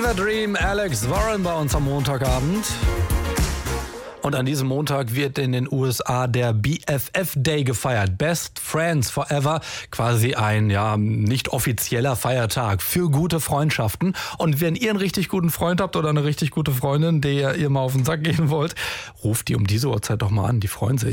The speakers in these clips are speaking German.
Fever Dream, Alex Warren bei uns am Montagabend. Und an diesem Montag wird in den USA der BFF Day gefeiert. Best Friends Forever. Quasi ein, nicht offizieller Feiertag für gute Freundschaften. Und wenn ihr einen richtig guten Freund habt oder eine richtig gute Freundin, der ihr mal auf den Sack gehen wollt, ruft die um diese Uhrzeit doch mal an. Die freuen sich.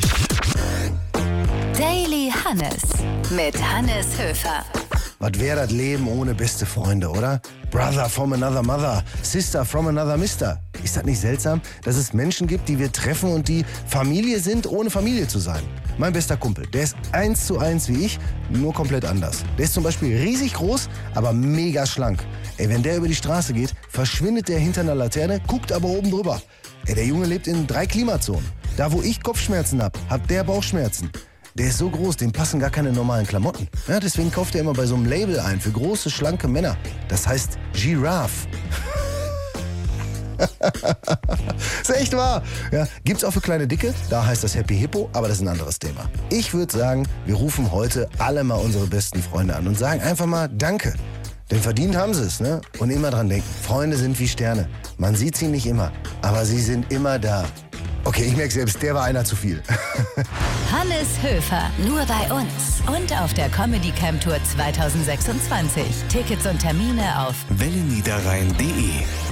Daily Hannes mit Hannes Höfer. Was wäre das Leben ohne beste Freunde, oder? Brother from another mother, sister from another mister. Ist das nicht seltsam, dass es Menschen gibt, die wir treffen und die Familie sind, ohne Familie zu sein? Mein bester Kumpel, der ist 1:1 wie ich, nur komplett anders. Der ist zum Beispiel riesig groß, aber mega schlank. Ey, wenn der über die Straße geht, verschwindet der hinter einer Laterne, guckt aber oben drüber. Ey, der Junge lebt in 3 Klimazonen. Da, wo ich Kopfschmerzen hab, hat der Bauchschmerzen. Der ist so groß, dem passen gar keine normalen Klamotten. Ja, deswegen kauft er immer bei so einem Label ein für große, schlanke Männer. Das heißt Giraffe. Ist echt wahr. Ja, gibt's auch für kleine Dicke, da heißt das Happy Hippo, aber das ist ein anderes Thema. Ich würde sagen, wir rufen heute alle mal unsere besten Freunde an und sagen einfach mal Danke. Denn verdient haben sie es, ne? Und immer dran denken, Freunde sind wie Sterne. Man sieht sie nicht immer, aber sie sind immer da. Okay, ich merke selbst, der war einer zu viel. Hannes Höfer, nur bei uns und auf der Comedy Camp Tour 2026. Tickets und Termine auf welleniederrhein.de